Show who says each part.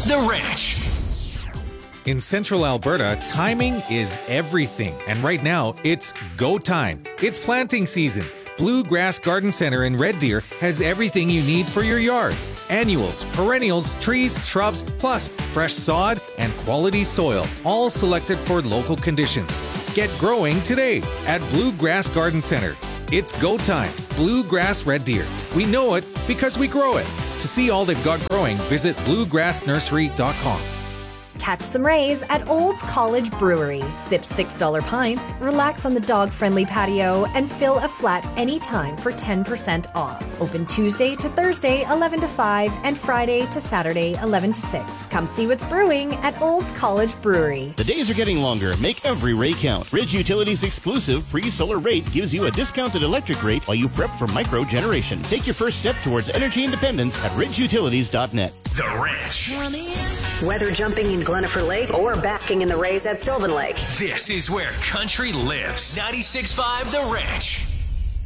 Speaker 1: The Ranch.
Speaker 2: In central Alberta, timing is everything. And right now, it's go time. It's planting season. Bluegrass Garden Center in Red Deer has everything you need for your yard. Annuals, perennials, trees, shrubs, plus fresh sod and quality soil, all selected for local conditions. Get growing today at Bluegrass Garden Center. It's go time. Bluegrass Red Deer. We know it because we grow it. To see all they've got growing, visit bluegrassnursery.com.
Speaker 3: Catch some rays at Olds College Brewery. Sip $6 pints, relax on the dog-friendly patio, and fill a flat anytime for 10% off. Open Tuesday to Thursday, 11 to 5, and Friday to Saturday, 11 to 6. Come see what's brewing at Olds College Brewery.
Speaker 4: The days are getting longer. Make every ray count. Ridge Utilities' exclusive pre-solar rate gives you a discounted electric rate while you prep for micro generation. Take your first step towards energy independence at ridgeutilities.net.
Speaker 1: The Ranch.
Speaker 5: Whether jumping in Glenifer Lake or basking in the rays at Sylvan Lake.
Speaker 1: This is where country lives. 96.5 The Ranch.